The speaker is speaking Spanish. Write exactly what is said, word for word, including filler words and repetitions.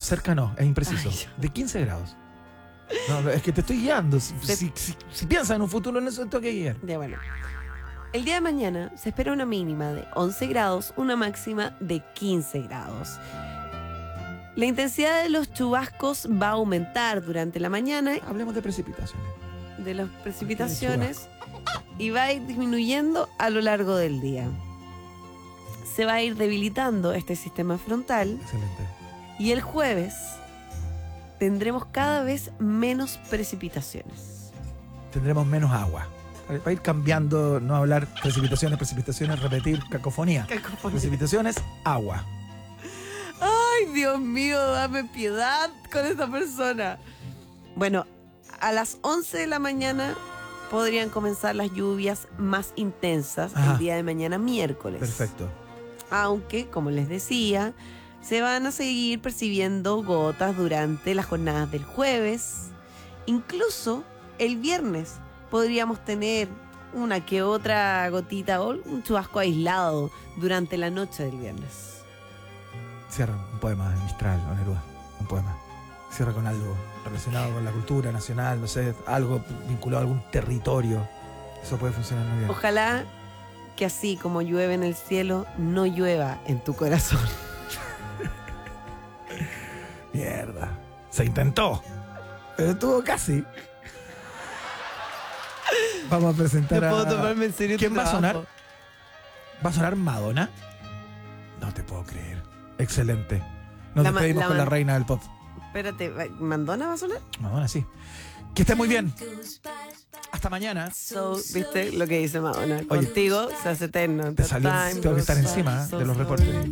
cerca no, es impreciso. Ay. De quince grados. No, no, es que te estoy guiando. Si, Se- si, si- si piensas en un futuro en eso, tengo que guiar. Ya, bueno. El día de mañana se espera una mínima de once grados, una máxima de quince grados. La intensidad de los chubascos va a aumentar durante la mañana Hablemos de precipitaciones. de las precipitaciones y va a ir disminuyendo a lo largo del día. Se va a ir debilitando este sistema frontal Excelente. y el jueves tendremos cada vez menos precipitaciones. Tendremos menos agua. Va a ir cambiando, no hablar precipitaciones, precipitaciones, repetir cacofonía. Precipitaciones, agua. Ay, Dios mío, dame piedad con esta persona. Bueno, a las once de la mañana podrían comenzar las lluvias más intensas Ajá. el día de mañana miércoles. Perfecto. Aunque, como les decía, se van a seguir percibiendo gotas durante las jornadas del jueves. Incluso el viernes podríamos tener una que otra gotita o un chubasco aislado durante la noche del viernes. Cierra un poema de Mistral o Neruda. Un poema. Cierra con algo relacionado con la cultura nacional, no sé, algo vinculado a algún territorio. Eso puede funcionar muy bien. Ojalá que así como llueve en el cielo, no llueva en tu corazón. Mierda. Se intentó. Pero estuvo casi. Vamos a presentar a... en serio ¿Quién va a sonar? ¿Va a sonar Madonna? No te puedo creer. Excelente. Nos La ma- despedimos la con ma- la reina del pop. Espérate, ¿Mandona va a sonar? Madonna, sí. Que esté muy bien. Hasta mañana. So, ¿viste lo que dice Madonna? Oye, Contigo se hace eterno. Te salió, tengo que estar encima de los reportes.